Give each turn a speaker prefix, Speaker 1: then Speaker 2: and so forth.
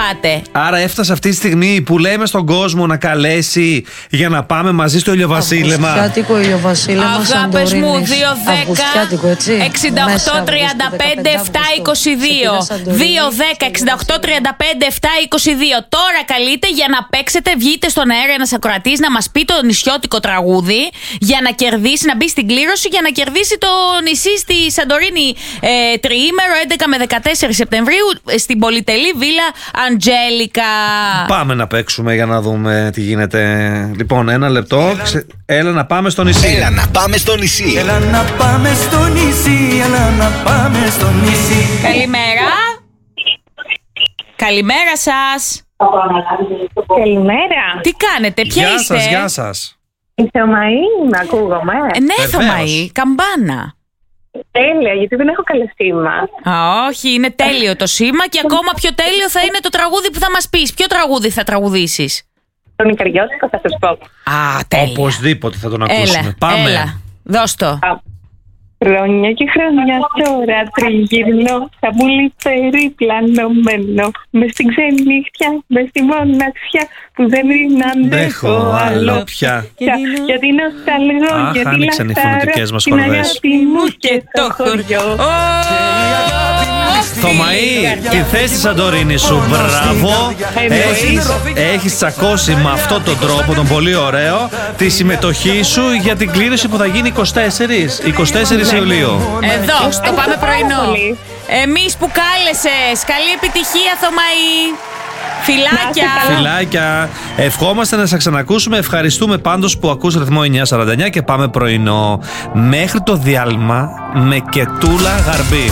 Speaker 1: πάτε.
Speaker 2: Άρα έφτασε αυτή τη στιγμή που λέμε στον κόσμο να καλέσει για να πάμε μαζί στο ηλιοβασίλεμα.
Speaker 3: Αυγουστιάτικο ηλιοβασίλεμα Σαντορίνης.
Speaker 1: Αγάπες μου, 2-10 68-35-7-22. Τώρα καλείτε για να παίξετε. Βγείτε στον αέρα ένας ακροατής να μας πει το νησιώτικο τραγούδι για να κερδίσει, να μπει στην κλήρωση για να κερδίσει το νησί στη Σαντορίνη τριήμερο 11 με 14 Σεπτεμβρίου στην πολυτελή Βίλα Αντζέλικα.
Speaker 2: Πάμε να παίξουμε για να δούμε τι γίνεται. Λοιπόν, ένα λεπτό. Έλα να πάμε στο νησί.
Speaker 4: Έλα να πάμε στο νησί.
Speaker 5: Έλα να πάμε στο νησί. Έλα να πάμε στο νησί.
Speaker 1: Καλημέρα. Καλημέρα σας.
Speaker 6: Καλημέρα.
Speaker 1: Τι κάνετε, ποια
Speaker 2: Γεια
Speaker 1: είστε?
Speaker 2: σας, γεια σας.
Speaker 6: Η Θωμαή, με ακούγομαι.
Speaker 1: Ναι,
Speaker 2: Βεβαίως.
Speaker 1: Θωμαή, καμπάνα.
Speaker 6: Τέλεια, γιατί δεν έχω καλέ σήμα.
Speaker 1: Όχι, είναι τέλειο το σήμα και ακόμα πιο τέλειο θα είναι το τραγούδι που θα μας πεις. Ποιο τραγούδι θα τραγουδήσεις?
Speaker 6: Τον Ικαριώτικο θα σας πω.
Speaker 1: Α, τέλεια.
Speaker 2: Οπωσδήποτε θα τον ακούσουμε.
Speaker 1: Έλα,
Speaker 2: Πάμε.
Speaker 1: έλα. Δώσ' το.
Speaker 6: Χρόνια και χρόνια τώρα τριγυρνώ, θα μου λιφέρει πλανωμένο. Μες στην ξενύχτια, μες στη μοναξιά που δεν είναι αντέχω άλλο πια. Γιατί νοσταλγώ,
Speaker 2: Αχ,
Speaker 6: γιατί
Speaker 2: άνοιξαν οι
Speaker 6: λαχτάρω
Speaker 2: φωνητικές μας
Speaker 6: την
Speaker 2: χορδές.
Speaker 6: αγάπη μου και το χωριό.
Speaker 2: Θωμαή, τη θέση της Σαντορίνης σου, μπράβο. Έχεις τσακώσει με αυτόν τον τρόπο, τον πολύ ωραίο, τη συμμετοχή σου για την κλήρωση που θα γίνει 24 Ιουλίου.
Speaker 1: Εδώ, στο Πάμε Πρωινό.
Speaker 6: πολύ.
Speaker 1: Εμείς που κάλεσες. Καλή επιτυχία, Θωμαή. Φιλάκια.
Speaker 2: Φιλάκια. Ευχόμαστε να σας ξανακούσουμε. Ευχαριστούμε πάντως που ακούς ρυθμό 949 και Πάμε Πρωινό. Μέχρι το διάλειμμα με Κετούλα Γαρμπή.